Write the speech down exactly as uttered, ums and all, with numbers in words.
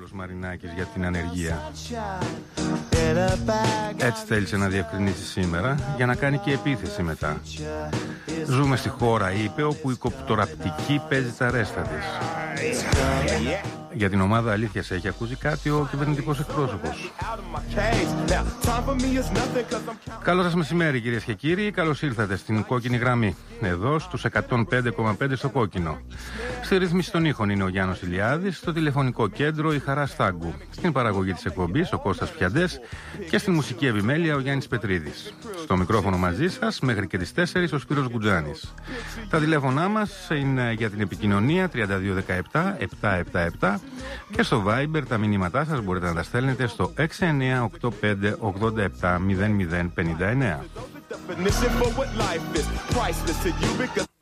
Γιώργος Μαρινάκης για την ανεργία. Έτσι θέλησε να διευκρινίσει σήμερα για να κάνει και επίθεση μετά. Ζούμε στη χώρα, είπε, όπου η κοπτοραπτική παίζει τα ρέστα της. Για την ομάδα Αλήθειας έχει ακούσει κάτι ο κυβερνητικός εκπρόσωπος. Καλό σας μεσημέρι, κυρίες και κύριοι. Καλώς ήρθατε στην κόκκινη γραμμή. Εδώ στους εκατόν πέντε κόμμα πέντε στο κόκκινο. Στη ρύθμιση των ήχων είναι ο Γιάννος Ηλιάδης, στο τηλεφωνικό κέντρο η Χαρά Στάγκου. Στην παραγωγή της εκπομπής ο Κώστας Πιαντές και στην μουσική επιμέλεια ο Γιάννης Πετρίδης. Στο μικρόφωνο μαζί σας μέχρι και τις τέσσερις ο Σπύρος Γκουτζάνης. Τα τηλέφωνά μας είναι για την επικοινωνία τριάντα δύο δεκαεπτά επτακόσια εβδομήντα επτά και στο Viber τα μηνύματά σας μπορείτε να τα στέλνετε στο έξι εννιά οκτώ πέντε ογδόντα επτά μηδέν μηδέν πενήντα εννέα.